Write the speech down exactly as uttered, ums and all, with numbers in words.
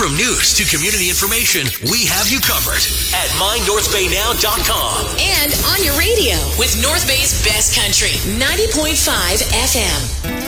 From news to community information, we have you covered at my north bay now dot com. And on your radio with North Bay's best country, ninety point five F M.